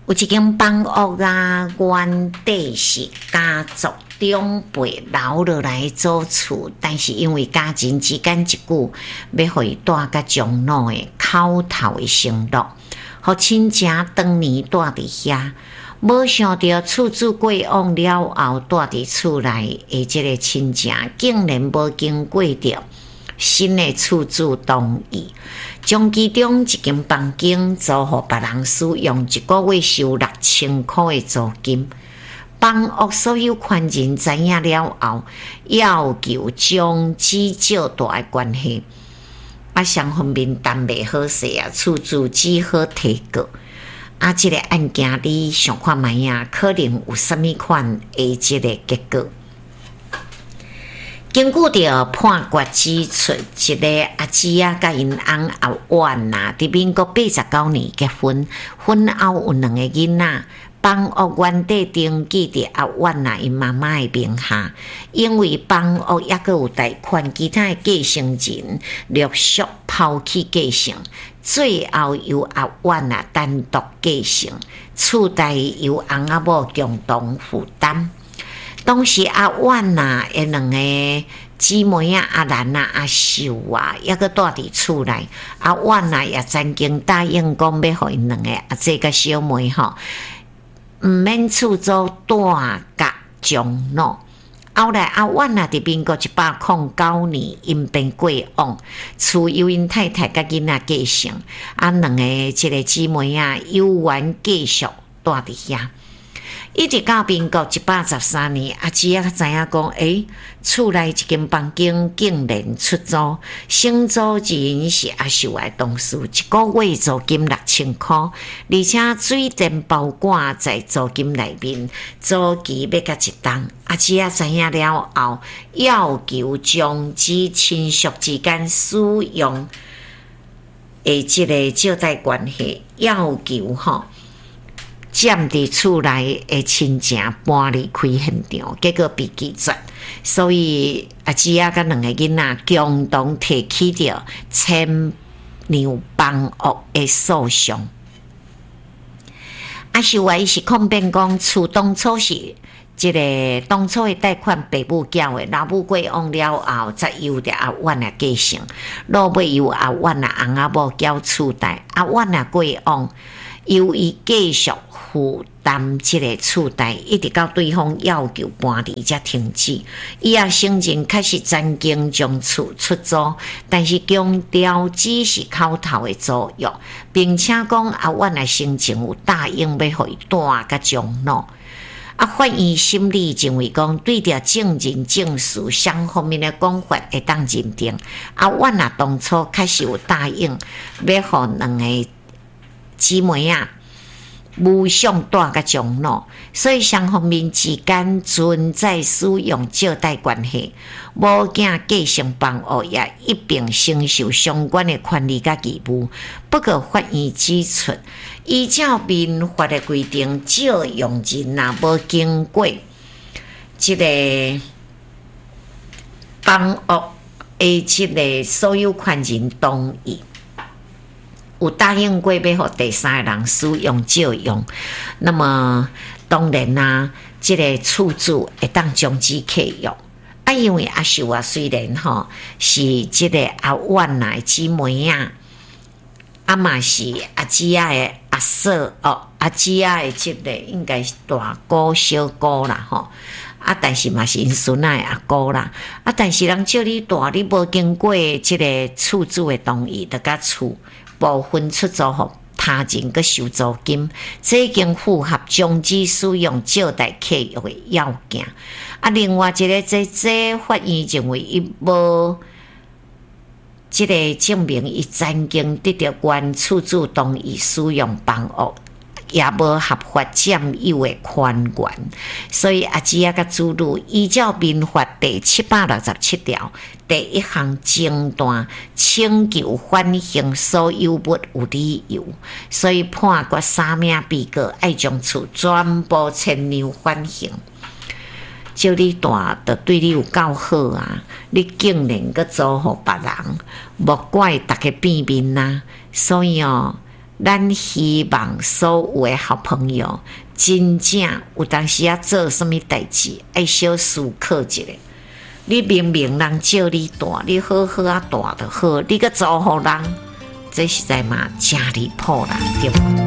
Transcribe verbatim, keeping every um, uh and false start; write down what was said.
有一间房屋啊，原底是家族长辈留落来做厝，但是因为家人之间一句要互伊带甲长老的口头的承诺，互亲情当年带伫遐，无想到厝主过往了后，带伫厝内的即个亲情，竟然无经过着新的厝主同意，将其中一间房间租互别人使用，一个月收六千块的租金。房屋所有权人知影了后，要求将之少大的关系。啊，双方面谈袂好势啊，厝主只好提告。啊，即、这个案件你想看觅啊，可能有啥物款的即个结果？根据着判决指出，一个阿姊啊，甲因翁阿婉呐，伫民国八十九年结婚，婚后有两个囡仔。房屋原底登记伫阿婉呐因妈妈的名下，因为房屋抑阁有贷款，其他的继承人陆续抛弃继承，最后由阿婉呐单独继承，厝贷由翁仔某共同负担。当时阿婉呐的两个姊妹啊，阿兰啊、阿秀啊，抑阁住伫厝内。阿婉呐也曾经答应讲要互因两个阿姐甲小妹吼。毋免厝租带甲长老，后来阿婉啊，伫民国一百零九年因病过往，厝由因太太甲囡仔继承，啊，两个即个姊妹啊，有缘继续住伫遐。一直到民国一百十三年，阿姊啊知影讲，诶，厝内一间房间竟然出租，承租人是阿秀的同事，一个月租金六千块，而且水电包括在租金内面，租期要甲一档。阿姊啊知影了后，要求将之亲属之间使用的即个借贷关系，要求吼。占伫厝内的亲情搬离开现场，结果被拒绝，所以阿姊啊甲两个囡仔共同提起着迁让房屋的诉讼。阿秀话伊是抗辩讲，厝当初是即个当初的贷款，爸母缴的，老母过往了后，才由着阿婉来继承，老尾由阿婉啊翁仔某缴厝贷，阿婉啊过往。由伊继续负担即个厝贷，一直到对方要求搬离才停止。伊也承认开始曾经将厝出租，但是强调只是口头的租约，并且讲阿婉的心情有答应要互伊带甲长老。啊，法院审理认为讲，对着证人证词双方面的讲法会当认定，阿婉啊当初开始有答应要互两个。姊妹啊，无相带甲长老，所以双方面之间存在使用借贷关系，无惊继承房屋也一并承受相关的权利甲义务。不过法院指出，依照民法的规定，借用人若无经过即个房屋的即个所有权人同意。有答应过要互第三个人使用借用，那么当然啦、啊，即、这个厝主会当终止契约。啊，因为阿秀啊，虽然吼是即个阿婉啊姊妹啊，啊嘛是阿姊啊的阿嫂哦，阿姊啊的即个应该是大姑小姑啦吼。啊，但是嘛是因孙仔的阿姑啦，啊，但是人叫你大，你无经过即个厝主的同意，就甲厝。部分出租互他人个收租金，这已经符合终止使用借贷契约的要件。啊，另外一个这这法院认为伊无即个证明伊曾经得到原厝主同意使用房屋，也无合法占有的权源，所以阿姊啊甲子女依照民法第七百六十七条。第一项争端请求反省所有物有理由，所以判决三名被告要将厝全部迁让反省。照你大就对你有够好啊！你竟然阁租互别人，莫怪大家变面啦。所以哦， 咱希望所有的好朋友，真正有当时啊做什么代志，爱小思考一下。你明明人叫你大，你好好啊大就好，你个做好人，这实在嘛真离谱啦，对不？